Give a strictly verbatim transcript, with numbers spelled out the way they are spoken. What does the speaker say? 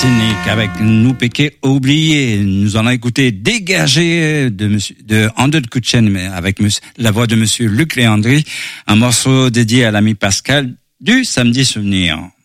Martinique avec Nous Péqué Oublié. Nous allons écouter Dégagé de monsieur, de Ande de Kouchen, mais avec monsieur, la voix de monsieur Luc Léandry, un morceau dédié à l'ami Pascal du Samedi Souvenir.